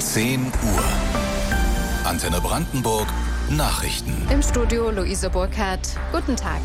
10 Uhr. Antenne Brandenburg Nachrichten. Im Studio Luise Burkhardt. Guten Tag.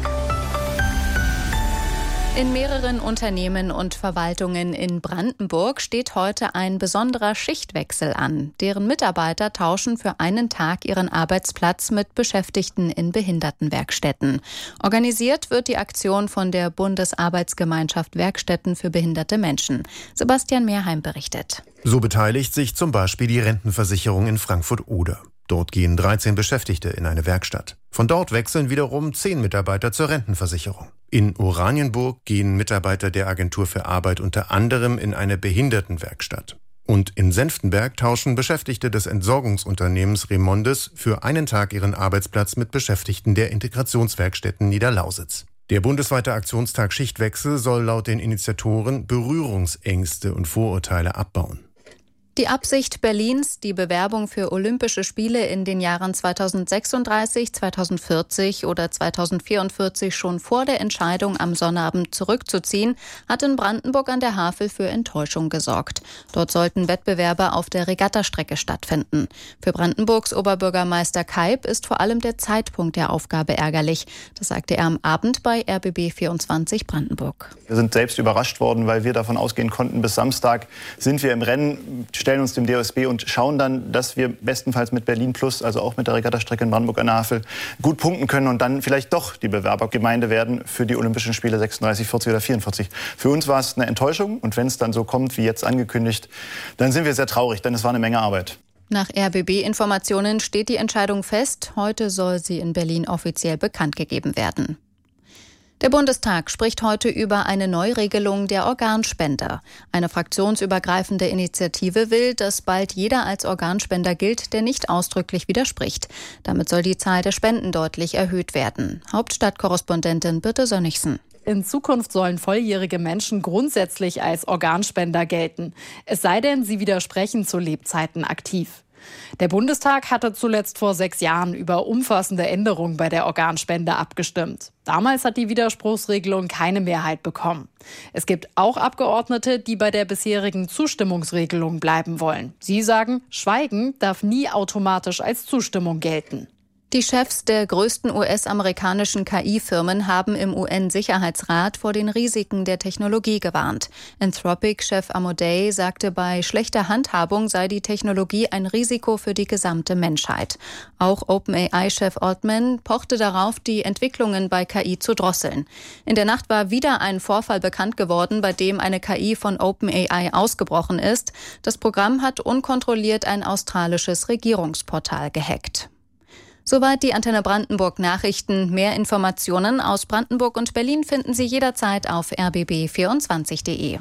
In mehreren Unternehmen und Verwaltungen in Brandenburg steht heute ein besonderer Schichtwechsel an. Deren Mitarbeiter tauschen für einen Tag ihren Arbeitsplatz mit Beschäftigten in Behindertenwerkstätten. Organisiert wird die Aktion von der Bundesarbeitsgemeinschaft Werkstätten für behinderte Menschen. Sebastian Mehrheim berichtet. So beteiligt sich zum Beispiel die Rentenversicherung in Frankfurt-Oder. Dort gehen 13 Beschäftigte in eine Werkstatt. Von dort wechseln wiederum 10 Mitarbeiter zur Rentenversicherung. In Oranienburg gehen Mitarbeiter der Agentur für Arbeit unter anderem in eine Behindertenwerkstatt. Und in Senftenberg tauschen Beschäftigte des Entsorgungsunternehmens Remondes für einen Tag ihren Arbeitsplatz mit Beschäftigten der Integrationswerkstätten Niederlausitz. Der bundesweite Aktionstag Schichtwechsel soll laut den Initiatoren Berührungsängste und Vorurteile abbauen. Die Absicht Berlins, die Bewerbung für Olympische Spiele in den Jahren 2036, 2040 oder 2044 schon vor der Entscheidung am Sonnabend zurückzuziehen, hat in Brandenburg an der Havel für Enttäuschung gesorgt. Dort sollten Wettbewerbe auf der Regattastrecke stattfinden. Für Brandenburgs Oberbürgermeister Kaib ist vor allem der Zeitpunkt der Aufgabe ärgerlich. Das sagte er am Abend bei RBB 24 Brandenburg. Wir sind selbst überrascht worden, weil wir davon ausgehen konnten, bis Samstag sind wir im Rennen, stellen uns dem DOSB und schauen dann, dass wir bestenfalls mit Berlin Plus, also auch mit der Regattastrecke in Brandenburg an der Havel, gut punkten können und dann vielleicht doch die Bewerbergemeinde werden für die Olympischen Spiele 36, 40 oder 44. Für uns war es eine Enttäuschung und wenn es dann so kommt, wie jetzt angekündigt, dann sind wir sehr traurig, denn es war eine Menge Arbeit. Nach RBB-Informationen steht die Entscheidung fest. Heute soll sie in Berlin offiziell bekannt gegeben werden. Der Bundestag spricht heute über eine Neuregelung der Organspender. Eine fraktionsübergreifende Initiative will, dass bald jeder als Organspender gilt, der nicht ausdrücklich widerspricht. Damit soll die Zahl der Spenden deutlich erhöht werden. Hauptstadtkorrespondentin Birte Sönnigsen. In Zukunft sollen volljährige Menschen grundsätzlich als Organspender gelten. Es sei denn, sie widersprechen zu Lebzeiten aktiv. Der Bundestag hatte zuletzt vor 6 Jahren über umfassende Änderungen bei der Organspende abgestimmt. Damals hat die Widerspruchsregelung keine Mehrheit bekommen. Es gibt auch Abgeordnete, die bei der bisherigen Zustimmungsregelung bleiben wollen. Sie sagen, Schweigen darf nie automatisch als Zustimmung gelten. Die Chefs der größten US-amerikanischen KI-Firmen haben im UN-Sicherheitsrat vor den Risiken der Technologie gewarnt. Anthropic-Chef Amodei sagte, bei schlechter Handhabung sei die Technologie ein Risiko für die gesamte Menschheit. Auch OpenAI-Chef Altman pochte darauf, die Entwicklungen bei KI zu drosseln. In der Nacht war wieder ein Vorfall bekannt geworden, bei dem eine KI von OpenAI ausgebrochen ist. Das Programm hat unkontrolliert ein australisches Regierungsportal gehackt. Soweit die Antenne Brandenburg Nachrichten. Mehr Informationen aus Brandenburg und Berlin finden Sie jederzeit auf rbb24.de.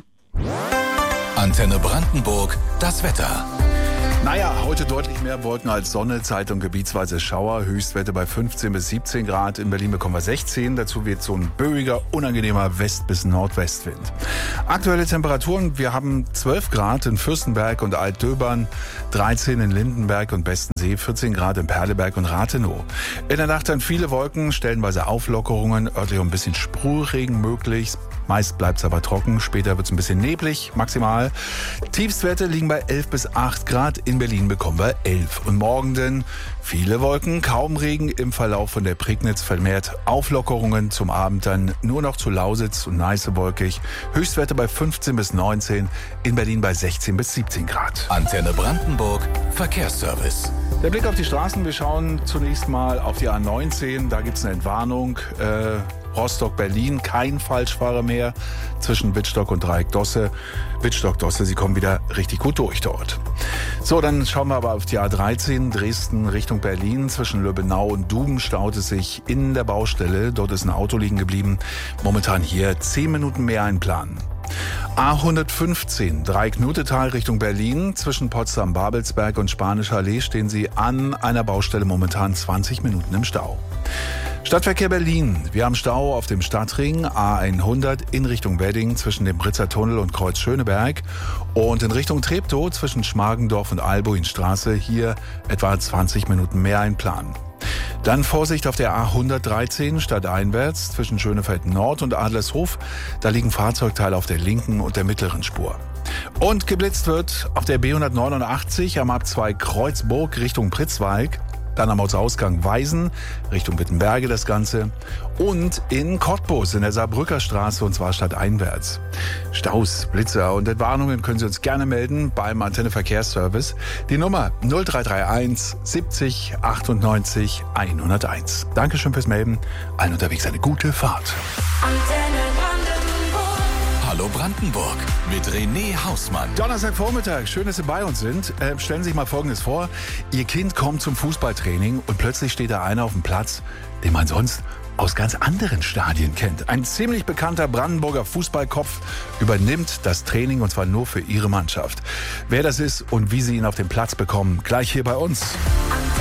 Antenne Brandenburg, das Wetter. Naja, heute deutlich mehr Wolken als Sonne, Zeit- und gebietsweise Schauer. Höchstwerte bei 15 bis 17 Grad. In Berlin bekommen wir 16. Dazu wird so ein böiger, unangenehmer West- bis Nordwestwind. Aktuelle Temperaturen, wir haben 12 Grad in Fürstenberg und Altdöbern, 13 in Lindenberg und Bestensee, 14 Grad in Perleberg und Rathenow. In der Nacht dann viele Wolken, stellenweise Auflockerungen, örtlich ein bisschen Sprühregen möglich. Meist bleibt es aber trocken, später wird es ein bisschen neblig, maximal. Tiefstwerte liegen bei 11 bis 8 Grad, in Berlin bekommen wir 11. Und morgen denn viele Wolken, kaum Regen, im Verlauf von der Prignitz vermehrt Auflockerungen, zum Abend dann nur noch zu Lausitz und Neiße wolkig. Höchstwerte bei 15 bis 19, in Berlin bei 16 bis 17 Grad. Antenne Brandenburg, Verkehrsservice. Der Blick auf die Straßen, wir schauen zunächst mal auf die A19, da gibt es eine Entwarnung. Rostock-Berlin, kein Falschfahrer mehr zwischen Wittstock und Dreieck-Dosse. Wittstock-Dosse, Sie kommen wieder richtig gut durch dort. So, dann schauen wir aber auf die A13, Dresden Richtung Berlin. Zwischen Löbenau und Duben staut es sich in der Baustelle. Dort ist ein Auto liegen geblieben. Momentan hier 10 Minuten mehr einplanen. A115, Dreieck-Nutetal Richtung Berlin. Zwischen Potsdam-Babelsberg und Spanischer Allee stehen Sie an einer Baustelle momentan 20 Minuten im Stau. Stadtverkehr Berlin. Wir haben Stau auf dem Stadtring A100 in Richtung Wedding zwischen dem Britzer Tunnel und Kreuz Schöneberg und in Richtung Treptow zwischen Schmargendorf und Albuinstraße. Hier etwa 20 Minuten mehr einplanen. Dann Vorsicht auf der A113 stadteinwärts zwischen Schönefeld Nord und Adlershof. Da liegen Fahrzeugteile auf der linken und der mittleren Spur. Und geblitzt wird auf der B189 am Ab2 Kreuzburg Richtung Pritzwalk. Dann am Ortsausgang Weisen, Richtung Wittenberge das Ganze. Und in Cottbus in der Saarbrücker Straße, und zwar stadteinwärts. Staus, Blitzer und Entwarnungen können Sie uns gerne melden beim Antenne Verkehrsservice. Die Nummer 0331 70 98 101. Dankeschön fürs Melden. Allen unterwegs eine gute Fahrt. Hallo Brandenburg mit René Hausmann. Donnerstagvormittag, schön, dass Sie bei uns sind. Stellen Sie sich mal Folgendes vor. Ihr Kind kommt zum Fußballtraining und plötzlich steht da einer auf dem Platz, den man sonst aus ganz anderen Stadien kennt. Ein ziemlich bekannter Brandenburger Fußballkopf übernimmt das Training, und zwar nur für Ihre Mannschaft. Wer das ist und wie Sie ihn auf den Platz bekommen, gleich hier bei uns.